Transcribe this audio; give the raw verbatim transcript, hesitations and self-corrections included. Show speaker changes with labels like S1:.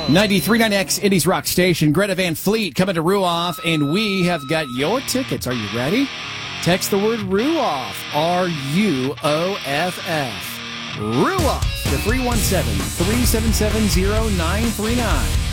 S1: ninety-three point nine X Indies Rock Station. Greta Van Fleet coming to Ruoff, and we have got your tickets. Are you ready? Text the word Ruoff, R U O F F. Ruoff to three one seven, three seven seven, zero nine three nine.